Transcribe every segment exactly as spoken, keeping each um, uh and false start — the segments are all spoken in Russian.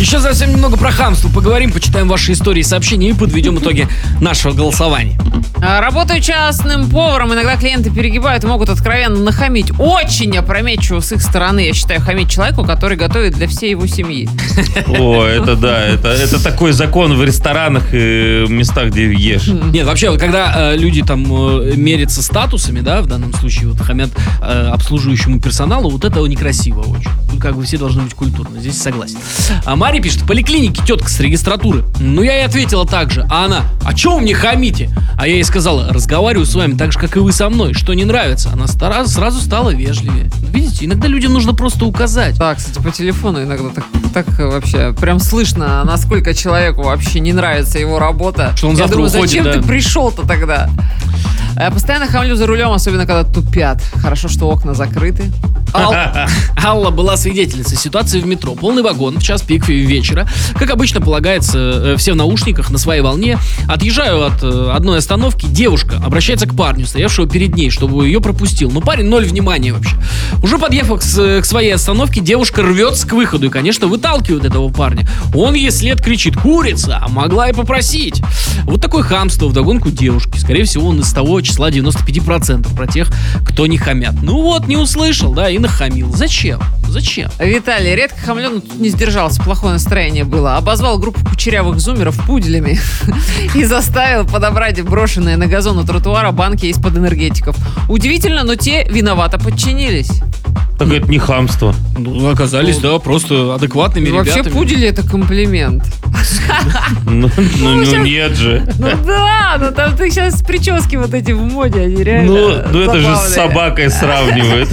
Еще совсем немного про хамство поговорим, почитаем ваши истории и сообщения и подведем итоги нашего голосования. Работаю частным поваром, иногда клиенты перегибают и могут откровенно нахамить. Очень опрометчиво с их стороны, я считаю, хамить человеку, который готовит для всей его семьи. О, это да, это, это такой закон в ресторанах и местах, где ешь. Нет, вообще, когда э, люди там э, мерятся статусами, да, в данном случае вот хамят э, обслуживающему персоналу, вот это некрасиво очень. Тут как бы все должны быть культурны, здесь согласен. А Мария пишет: в поликлинике тетка с регистратуры. Ну, я ей ответила так же, а она: а чё вы мне хамите? А я ей сказала: разговариваю с вами так же, как и вы со мной. Что не нравится? Она стара, сразу стала вежливее. Видите, иногда людям нужно просто указать. Да, кстати, по телефону иногда так, так вообще прям слышно, насколько человеку вообще не нравится его работа. Что он я завтра думаю, уходит, зачем да. ты пришел-то тогда? Я постоянно хамлю за рулем, особенно когда тупят. Хорошо, что окна закрыты. Ал... Алла была свидетельницей ситуации в метро. Полный вагон в час пик вечера. Как обычно полагается, все в наушниках, на своей волне. Отъезжаю от одной остановки. Девушка обращается к парню, стоявшего перед ней, чтобы ее пропустил. Но парень ноль внимания вообще. Уже подъехав к, к своей остановке, девушка рвется к выходу и, конечно, выталкивает этого парня. Он ей след кричит: курица, а могла и попросить. Вот такое хамство вдогонку девушки. Скорее всего, он из того числа девяносто пять процентов про тех, кто не хамят. Ну вот, не услышал, да, и нахамил. Зачем? Зачем? Виталий редко хамлю, но тут не сдержался, плохое настроение было. Обозвал группу кучерявых зумеров пуделями и заставил подобрать брошенные на газон у тротуара банки из-под энергетиков. Удивительно, но те виновато подчинились. Так это не хамство. Ну, оказались, да, просто адекватными Вообще, ребятами. пудели — это комплимент. Ну, ну, ну нет же. Ну да, ну там ты сейчас прически вот эти в моде, они реально Ну, ну это же с забавные. собакой сравнивают.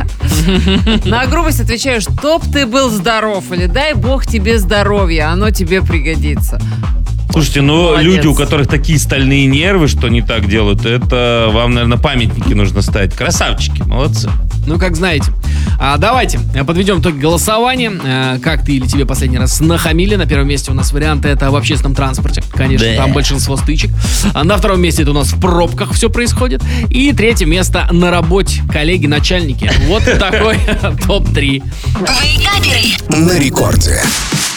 На грубость отвечаю: чтоб ты был здоров, или дай бог тебе здоровья, оно тебе пригодится. Слушайте, ну Молодец. люди, у которых такие стальные нервы, что не так делают, это вам, наверное, памятники нужно ставить. Красавчики, молодцы. Ну, как знаете. А, давайте подведем итоги голосования. А, как ты или тебе последний раз нахамили? На первом месте у нас варианты — это в общественном транспорте. Конечно, Да. там большинство стычек. А на втором месте это у нас в пробках все происходит. И третье место — на работе. Коллеги, начальники. Вот такой топ три. Вейкаперы На рекорде.